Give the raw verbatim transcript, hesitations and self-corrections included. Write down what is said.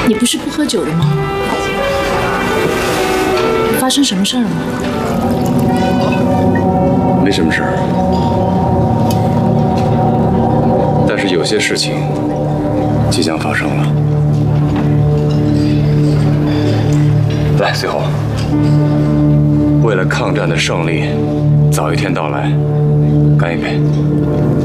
你不是不喝酒的吗？发生什么事儿了吗？ 没什么事儿，但是有些事情即将发生了。来，随后，为了抗战的胜利早一天到来，干一杯！